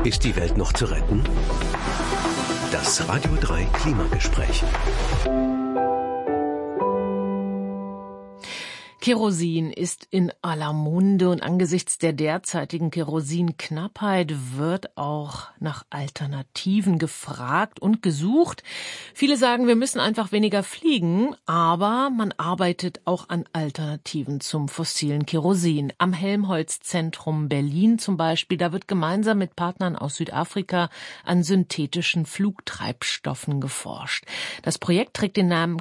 Ist die Welt noch zu retten? Das Radio 3 Klimagespräch. Kerosin ist in aller Munde und angesichts der derzeitigen Kerosinknappheit wird auch nach Alternativen gefragt und gesucht. Viele sagen, wir müssen einfach weniger fliegen, aber man arbeitet auch an Alternativen zum fossilen Kerosin. Am Helmholtz-Zentrum Berlin zum Beispiel, da wird gemeinsam mit Partnern aus Südafrika an synthetischen Flugtreibstoffen geforscht. Das Projekt trägt den Namen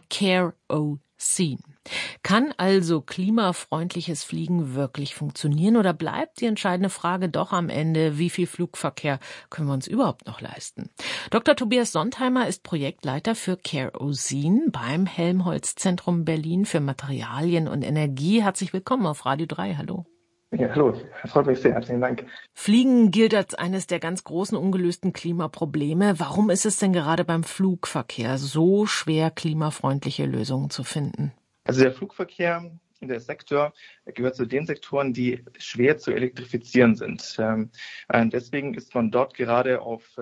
Kerosin. Kann also klimafreundliches Fliegen wirklich funktionieren oder bleibt die entscheidende Frage doch am Ende, wie viel Flugverkehr können wir uns überhaupt noch leisten? Dr. Tobias Sontheimer ist Projektleiter für Kerosin beim Helmholtz-Zentrum Berlin für Materialien und Energie. Herzlich willkommen auf Radio 3. Hallo. Ja, hallo. Freut mich sehr. Herzlichen Dank. Fliegen gilt als eines der ganz großen ungelösten Klimaprobleme. Warum ist es denn gerade beim Flugverkehr so schwer, klimafreundliche Lösungen zu finden? Also der Flugverkehr, der Sektor, gehört zu den Sektoren, die schwer zu elektrifizieren sind. Deswegen ist man dort gerade auf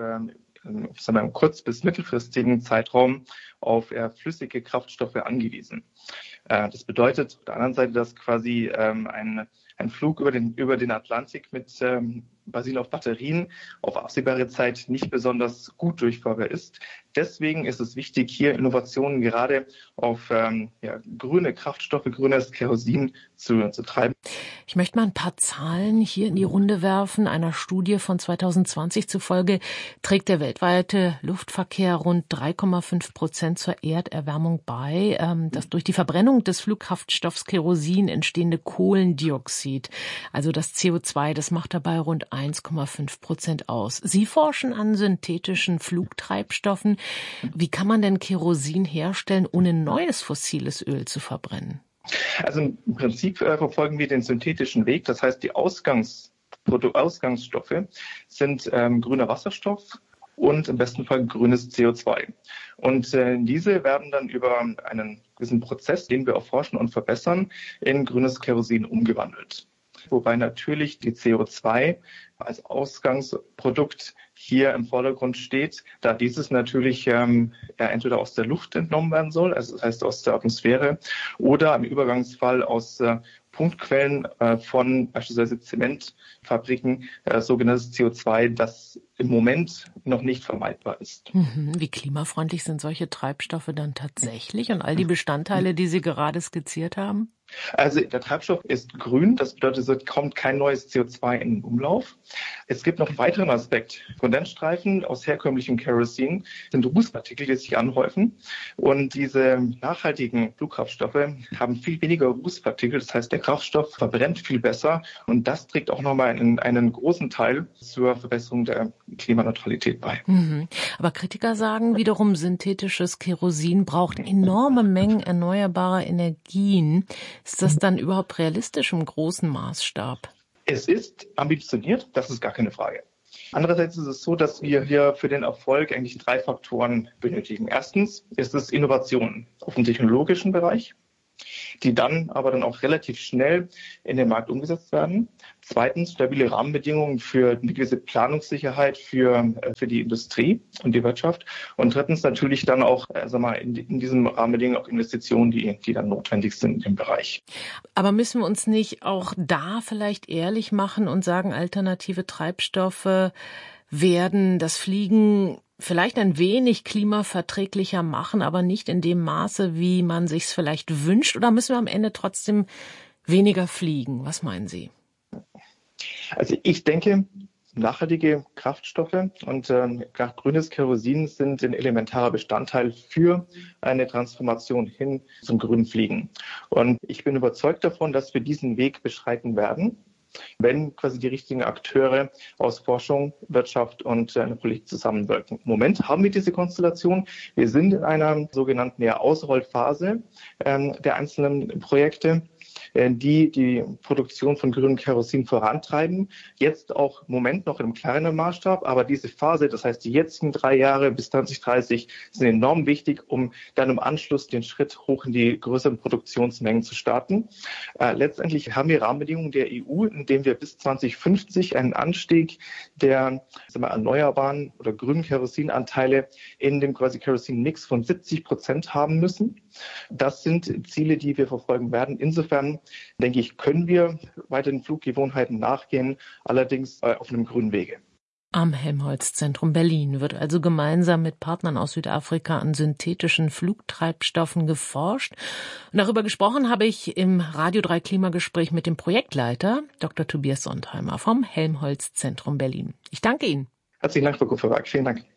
einem kurz- bis mittelfristigen Zeitraum auf flüssige Kraftstoffe angewiesen. Das bedeutet auf der anderen Seite, dass quasi ein Flug über den Atlantik mit basierend auf Batterien auf absehbare Zeit nicht besonders gut durchführbar ist. Deswegen ist es wichtig, hier Innovationen gerade auf grüne Kraftstoffe, grünes Kerosin zu treiben. Ich möchte mal ein paar Zahlen hier in die Runde werfen. Einer Studie von 2020 zufolge trägt der weltweite Luftverkehr rund 3,5% zur Erderwärmung bei. Das durch die Verbrennung des Flugkraftstoffs Kerosin entstehende Kohlendioxid, also das CO2, das macht dabei rund 1,5% aus. Sie forschen an synthetischen Flugtreibstoffen. Wie kann man denn Kerosin herstellen, ohne neues fossiles Öl zu verbrennen? Also im Prinzip verfolgen wir den synthetischen Weg. Das heißt, die Ausgangsstoffe sind grüner Wasserstoff und im besten Fall grünes CO2. Und diese werden dann über einen gewissen Prozess, den wir erforschen und verbessern, in grünes Kerosin umgewandelt. Wobei natürlich die CO2 als Ausgangsprodukt hier im Vordergrund steht, da dieses natürlich entweder aus der Luft entnommen werden soll, also das heißt aus der Atmosphäre, oder im Übergangsfall aus Punktquellen von beispielsweise Zementfabriken, sogenanntes CO2, das im Moment noch nicht vermeidbar ist. Wie klimafreundlich sind solche Treibstoffe dann tatsächlich und all die Bestandteile, die Sie gerade skizziert haben? Also der Treibstoff ist grün, das bedeutet, es kommt kein neues CO2 in den Umlauf. Es gibt noch einen weiteren Aspekt. Kondensstreifen aus herkömmlichem Kerosin sind Rußpartikel, die sich anhäufen. Und diese nachhaltigen Flugkraftstoffe haben viel weniger Rußpartikel. Das heißt, der Kraftstoff verbrennt viel besser. Und das trägt auch nochmal einen großen Teil zur Verbesserung der Klimaneutralität bei. Aber Kritiker sagen wiederum, synthetisches Kerosin braucht enorme Mengen erneuerbarer Energien. Ist das dann überhaupt realistisch im großen Maßstab? Es ist ambitioniert, das ist gar keine Frage. Andererseits ist es so, dass wir hier für den Erfolg eigentlich 3 Faktoren benötigen. Erstens ist es Innovation auf dem technologischen Bereich, die dann auch relativ schnell in den Markt umgesetzt werden. Zweitens stabile Rahmenbedingungen für eine gewisse Planungssicherheit für die Industrie und die Wirtschaft. Und drittens natürlich dann auch in diesen Rahmenbedingungen auch Investitionen, die dann notwendig sind im Bereich. Aber müssen wir uns nicht auch da vielleicht ehrlich machen und sagen, alternative Treibstoffe werden das Fliegen vielleicht ein wenig klimaverträglicher machen, aber nicht in dem Maße, wie man sich's vielleicht wünscht? Oder müssen wir am Ende trotzdem weniger fliegen? Was meinen Sie? Also ich denke, nachhaltige Kraftstoffe und grünes Kerosin sind ein elementarer Bestandteil für eine Transformation hin zum grünen Fliegen. Und ich bin überzeugt davon, dass wir diesen Weg beschreiten werden, wenn quasi die richtigen Akteure aus Forschung, Wirtschaft und Politik zusammenwirken. Im Moment haben wir diese Konstellation. Wir sind in einer sogenannten Ausrollphase der einzelnen Projekte. die Produktion von grünem Kerosin vorantreiben. Jetzt auch im Moment noch in einem kleineren Maßstab, aber diese Phase, das heißt die jetzigen 3 Jahre bis 2030, sind enorm wichtig, um dann im Anschluss den Schritt hoch in die größeren Produktionsmengen zu starten. Letztendlich haben wir Rahmenbedingungen der EU, in denen wir bis 2050 einen Anstieg der erneuerbaren oder grünen Kerosinanteile in dem quasi Kerosin-Mix von 70% haben müssen. Das sind Ziele, die wir verfolgen werden. Insofern, denke ich, können wir weiter den Fluggewohnheiten nachgehen, allerdings auf einem grünen Wege. Am Helmholtz-Zentrum Berlin wird also gemeinsam mit Partnern aus Südafrika an synthetischen Flugtreibstoffen geforscht. Und darüber gesprochen habe ich im Radio 3 Klimagespräch mit dem Projektleiter Dr. Tobias Sontheimer vom Helmholtz-Zentrum Berlin. Ich danke Ihnen. Herzlichen Dank, Frau Kupferberg. Vielen Dank.